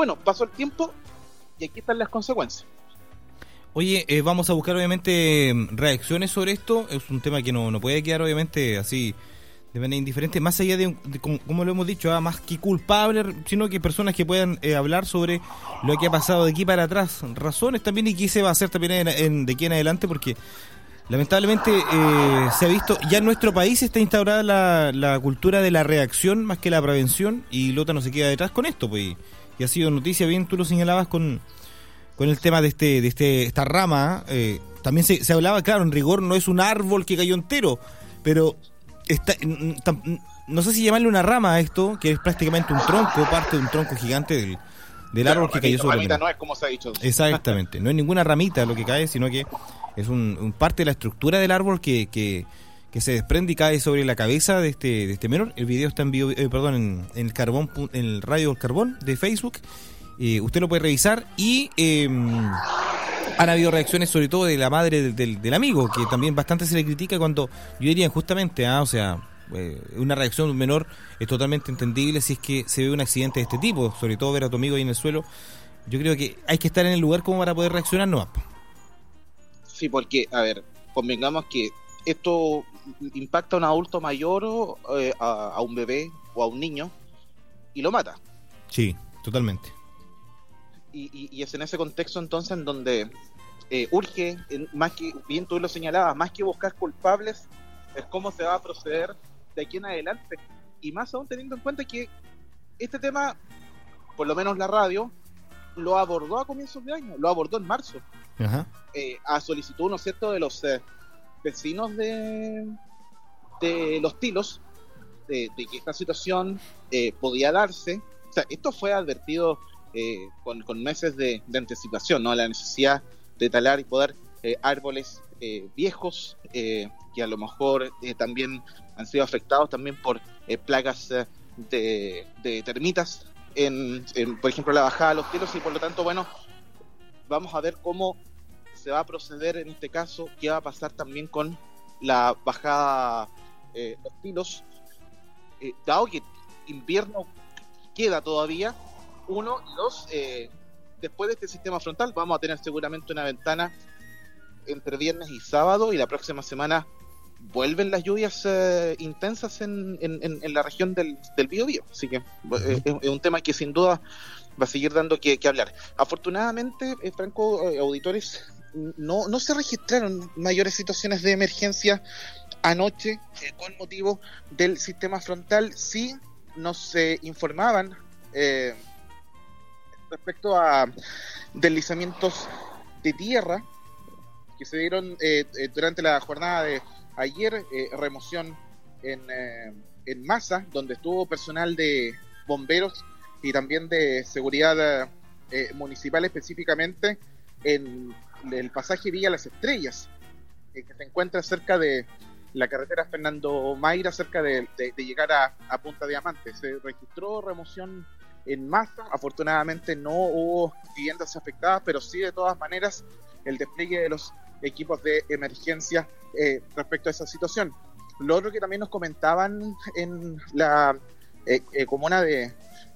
bueno, pasó el tiempo y aquí están las consecuencias. Oye, vamos a buscar obviamente reacciones sobre esto. Es un tema que no puede quedar obviamente así de manera indiferente, más allá de como lo hemos dicho, más que culpable, sino que personas que puedan hablar sobre lo que ha pasado de aquí para atrás, razones también y qué se va a hacer también de aquí en adelante, porque lamentablemente se ha visto, ya en nuestro país está instaurada la cultura de la reacción más que la prevención, y Lota no se queda detrás con esto, pues, y ha sido noticia, bien tú lo señalabas con el tema de esta rama. También se hablaba, claro, en rigor no es un árbol que cayó entero, pero no sé si llamarle una rama a esto, que es prácticamente un tronco, parte de un tronco gigante del árbol que cayó sobre ramita no es como se ha dicho. Exactamente, no es ninguna ramita lo que cae, sino que es un parte de la estructura del árbol que se desprende y cae sobre la cabeza de este menor. El video está en el Carbón, en el Radio del Carbón de Facebook. Usted lo puede revisar y han habido reacciones sobre todo de la madre del amigo, que también bastante se le critica cuando, yo diría injustamente, una reacción de un menor es totalmente entendible si es que se ve un accidente de este tipo, sobre todo ver a tu amigo ahí en el suelo. Yo creo que hay que estar en el lugar como para poder reaccionar nomás. Sí, porque, a ver, convengamos que esto impacta a un adulto mayor, a un bebé o a un niño, y lo mata. Sí, totalmente. Y es en ese contexto entonces en donde urge, más que, bien tú lo señalabas, más que buscar culpables, es cómo se va a proceder de aquí en adelante. Y más aún teniendo en cuenta que este tema, por lo menos la radio, lo abordó a comienzos de año, lo abordó en marzo. Ajá. A solicitud, ¿no es cierto?, de los vecinos de Los Tilos, de que esta situación podía darse. O sea, esto fue advertido con meses de anticipación, ¿no? La necesidad de talar y podar árboles viejos que a lo mejor también han sido afectados también por plagas de termitas en, por ejemplo, la bajada de Los Tilos, y por lo tanto, bueno, vamos a ver cómo se va a proceder en este caso, qué va a pasar también con la bajada Los Tilos, dado que invierno queda todavía, 1 y 2, después de este sistema frontal vamos a tener seguramente una ventana entre viernes y sábado, y la próxima semana vuelven las lluvias intensas en la región del Biobío, así que es un tema que sin duda va a seguir dando que hablar. Afortunadamente, Franco, auditores, no se registraron mayores situaciones de emergencia anoche con motivo del sistema frontal. Sí nos informaban respecto a deslizamientos de tierra que se dieron durante la jornada de ayer, remoción en masa, donde estuvo personal de bomberos y también de seguridad municipal, específicamente en el pasaje Villa Las Estrellas, que se encuentra cerca de la carretera Fernando Mayra, cerca de llegar a Punta Diamante. Se registró remoción en masa. Afortunadamente no hubo viviendas afectadas, pero sí, de todas maneras, el despliegue de los equipos de emergencia respecto a esa situación. Lo otro que también nos comentaban en la comuna de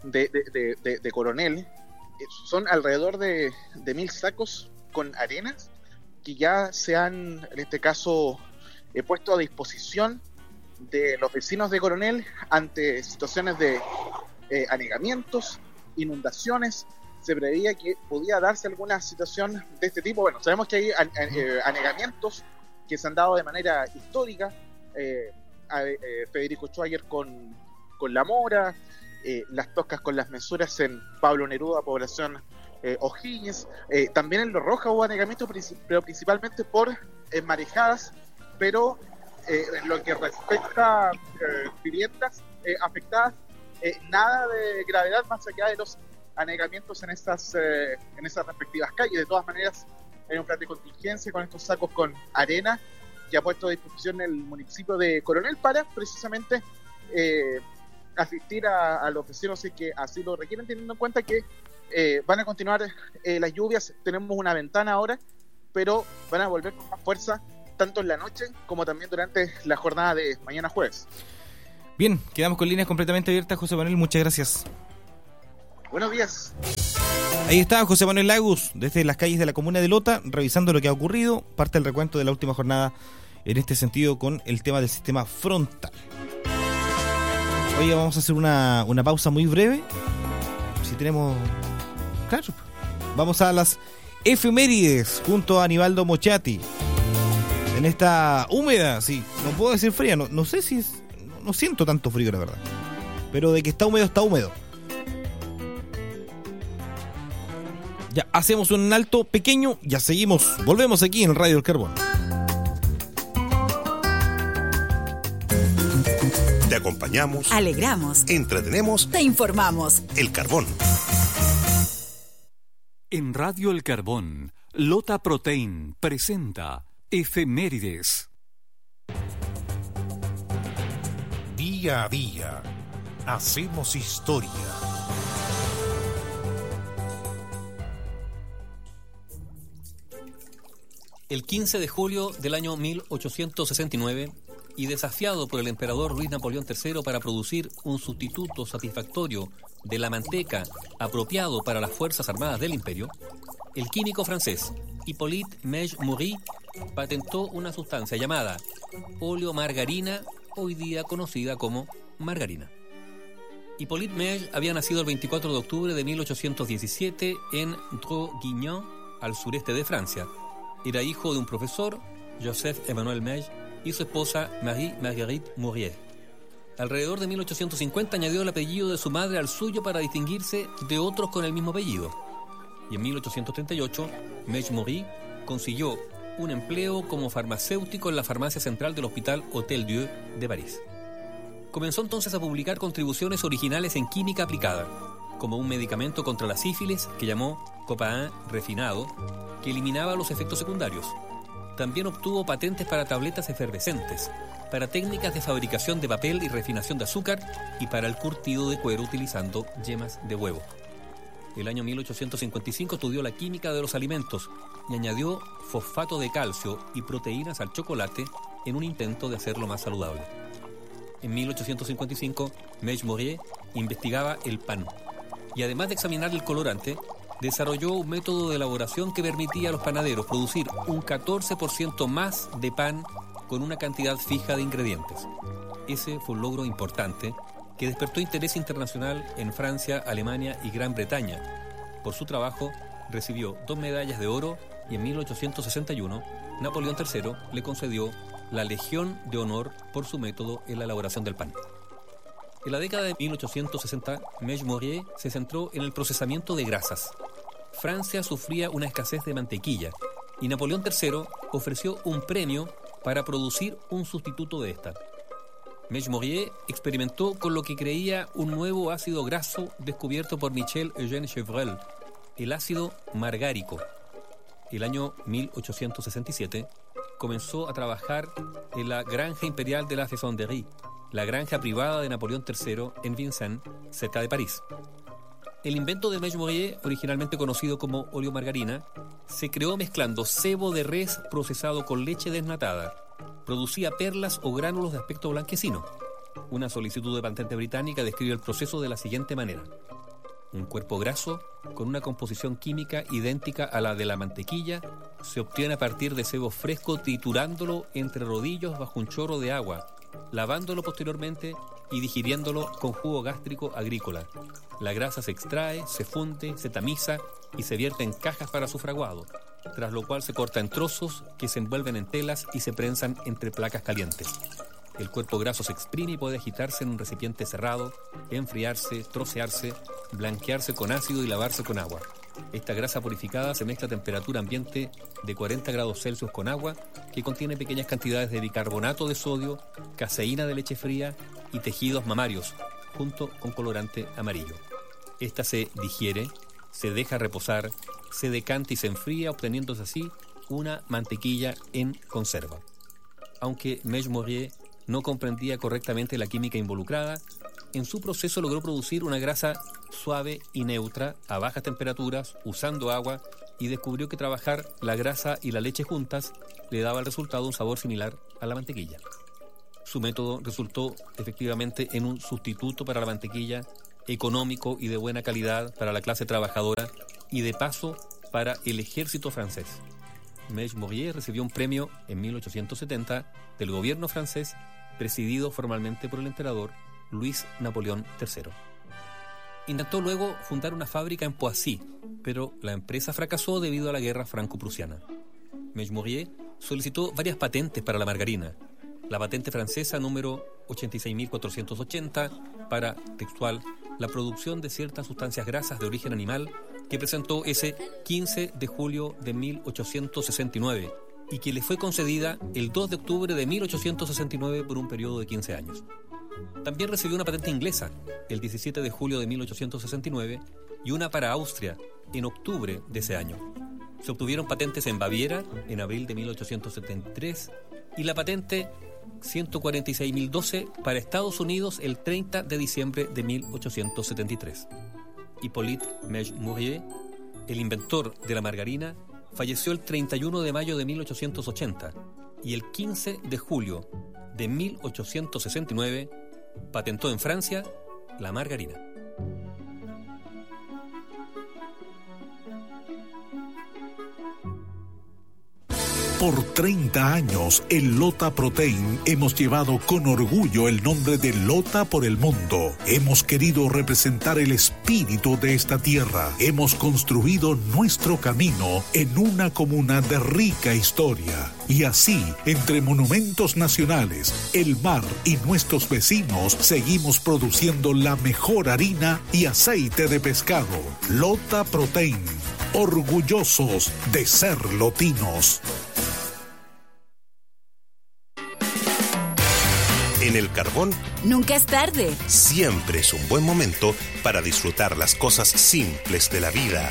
Coronel, son alrededor de 1.000 sacos con arenas que ya se han, en este caso, puesto a disposición de los vecinos de Coronel ante situaciones de anegamientos, inundaciones. Se preveía que podía darse alguna situación de este tipo. Bueno, sabemos que hay anegamientos que se han dado de manera histórica. Federico Schwager con La Mora, las toscas con las mesuras en Pablo Neruda, población O'Higgins. También en Los Rojas hubo anegamientos, pero principalmente por marejadas, pero en lo que respecta a viviendas afectadas, nada de gravedad más allá de los anegamientos en esas respectivas calles. De todas maneras, hay un plan de contingencia con estos sacos con arena que ha puesto a disposición el municipio de Coronel para precisamente asistir a los vecinos y que así lo requieren, teniendo en cuenta que van a continuar las lluvias. Tenemos una ventana ahora, pero van a volver con más fuerza tanto en la noche como también durante la jornada de mañana jueves. Bien, quedamos con líneas completamente abiertas. José Manuel, muchas gracias. Buenos días. Ahí está José Manuel Lagos, desde las calles de la comuna de Lota, revisando lo que ha ocurrido, parte del recuento de la última jornada en este sentido con el tema del sistema frontal. Oye, vamos a hacer una pausa muy breve. Si tenemos... Claro, vamos a las efemérides junto a Aníbaldo Mochati. En esta húmeda, sí, no puedo decir fría, no sé si es... No siento tanto frío, la verdad. Pero de que está húmedo, está húmedo. Ya hacemos un alto pequeño, ya seguimos, volvemos aquí en Radio El Carbón. Te acompañamos, alegramos, entretenemos, te informamos. El Carbón. En Radio El Carbón, Lota Protein presenta Efemérides. Día a día, hacemos historia. El 15 de julio del año 1869, y desafiado por el emperador Luis Napoleón III para producir un sustituto satisfactorio de la manteca apropiado para las Fuerzas Armadas del Imperio, el químico francés Hippolyte Mege-Maury patentó una sustancia llamada oleomargarina, hoy día conocida como margarina. Hippolyte Mege había nacido el 24 de octubre de 1817 en Draguignan, al sureste de Francia. Era hijo de un profesor, Joseph Emmanuel Mege, y su esposa Marie-Marguerite Mourier. Alrededor de 1850 añadió el apellido de su madre al suyo para distinguirse de otros con el mismo apellido. Y en 1838, Mege-Maury consiguió un empleo como farmacéutico en la farmacia central del Hospital Hôtel Dieu de París. Comenzó entonces a publicar contribuciones originales en química aplicada, como un medicamento contra la sífilis que llamó copain refinado, que eliminaba los efectos secundarios. También obtuvo patentes para tabletas efervescentes, para técnicas de fabricación de papel y refinación de azúcar y para el curtido de cuero utilizando yemas de huevo. El año 1855 estudió la química de los alimentos y añadió fosfato de calcio y proteínas al chocolate en un intento de hacerlo más saludable. En 1855, Mege-Maury investigaba el pan y además de examinar el colorante, desarrolló un método de elaboración que permitía a los panaderos producir un 14% más de pan con una cantidad fija de ingredientes. Ese fue un logro importante que despertó interés internacional en Francia, Alemania y Gran Bretaña. Por su trabajo recibió 2 medallas de oro y en 1861 Napoleón III le concedió la Legión de Honor por su método en la elaboración del pan. En la década de 1860, Mege-Maury se centró en el procesamiento de grasas. Francia sufría una escasez de mantequilla y Napoleón III ofreció un premio para producir un sustituto de esta. Mege-Maury experimentó con lo que creía un nuevo ácido graso descubierto por Michel Eugène Chevreul, el ácido margárico. El año 1867 comenzó a trabajar en la Granja Imperial de la Faisanderie, la granja privada de Napoleón III en Vincennes, cerca de París. El invento de Mege-Maury, originalmente conocido como oleomargarina, se creó mezclando sebo de res procesado con leche desnatada. Producía perlas o gránulos de aspecto blanquecino. Una solicitud de patente británica describe el proceso de la siguiente manera: un cuerpo graso con una composición química idéntica a la de la mantequilla se obtiene a partir de sebo fresco triturándolo entre rodillos bajo un chorro de agua, lavándolo posteriormente y digiriéndolo con jugo gástrico agrícola. La grasa se extrae, se funde, se tamiza y se vierte en cajas para su fraguado, tras lo cual se corta en trozos que se envuelven en telas y se prensan entre placas calientes. El cuerpo graso se exprime y puede agitarse en un recipiente cerrado, enfriarse, trocearse, blanquearse con ácido y lavarse con agua. Esta grasa purificada se mezcla a temperatura ambiente de 40 grados Celsius con agua, que contiene pequeñas cantidades de bicarbonato de sodio, caseína de leche fría y tejidos mamarios, junto con colorante amarillo. Esta se digiere, se deja reposar, se decanta y se enfría, obteniéndose así una mantequilla en conserva. Aunque Mege-Maury no comprendía correctamente la química involucrada, en su proceso logró producir una grasa suave y neutra a bajas temperaturas usando agua y descubrió que trabajar la grasa y la leche juntas le daba al resultado un sabor similar a la mantequilla. Su método resultó efectivamente en un sustituto para la mantequilla económico y de buena calidad para la clase trabajadora y de paso para el ejército francés. Mege-Morier recibió un premio en 1870 del gobierno francés, presidido formalmente por el emperador Luis Napoleón III. Intentó luego fundar una fábrica en Poissy, pero la empresa fracasó debido a la guerra franco-prusiana. Mege-Morier solicitó varias patentes para la margarina. La patente francesa número 86.480 para, textual, la producción de ciertas sustancias grasas de origen animal, que presentó ese 15 de julio de 1869 y que le fue concedida el 2 de octubre de 1869 por un periodo de 15 años. También recibió una patente inglesa el 17 de julio de 1869 y una para Austria en octubre de ese año. Se obtuvieron patentes en Baviera en abril de 1873 y la patente 146.012 para Estados Unidos el 30 de diciembre de 1873. Hippolyte Mege-Morier, el inventor de la margarina, falleció el 31 de mayo de 1880 y el 15 de julio de 1869 patentó en Francia la margarina. Por 30 años, en Lota Protein hemos llevado con orgullo el nombre de Lota por el mundo. Hemos querido representar el espíritu de esta tierra. Hemos construido nuestro camino en una comuna de rica historia. Y así, entre monumentos nacionales, el mar y nuestros vecinos, seguimos produciendo la mejor harina y aceite de pescado. Lota Protein, orgullosos de ser lotinos. En El Carbón, nunca es tarde. Siempre es un buen momento para disfrutar las cosas simples de la vida.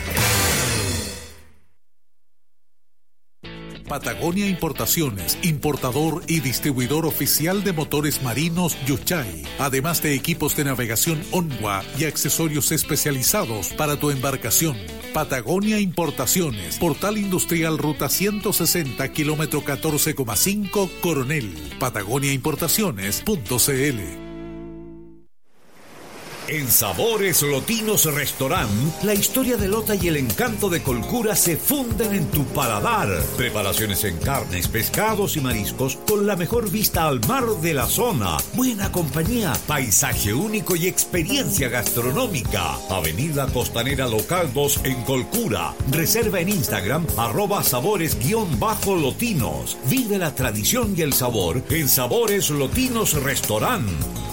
Patagonia Importaciones, importador y distribuidor oficial de motores marinos Yuchay, además de equipos de navegación Onwa y accesorios especializados para tu embarcación. Patagonia Importaciones, Portal Industrial Ruta 160, kilómetro 14,5, Coronel. patagoniaimportaciones.cl. En Sabores Lotinos Restaurant, la historia de Lota y el encanto de Colcura se funden en tu paladar. Preparaciones en carnes, pescados y mariscos con la mejor vista al mar de la zona. Buena compañía, paisaje único y experiencia gastronómica. Avenida Costanera Local 2 en Colcura. Reserva en Instagram @sabores_lotinos. Vive la tradición y el sabor en Sabores Lotinos Restaurant.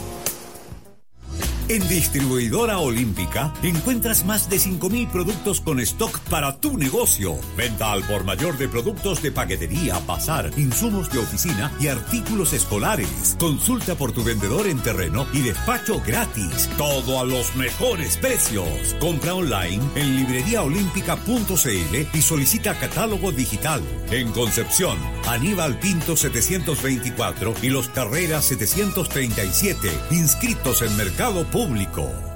En Distribuidora Olímpica encuentras más de 5,000 productos con stock para tu negocio. Venta al por mayor de productos de paquetería, bazar, insumos de oficina y artículos escolares. Consulta por tu vendedor en terreno y despacho gratis. Todo a los mejores precios. Compra online en libreriaolímpica.cl y solicita catálogo digital. En Concepción, Aníbal Pinto 724 y Los Carreras 737. Inscritos en Mercado Público.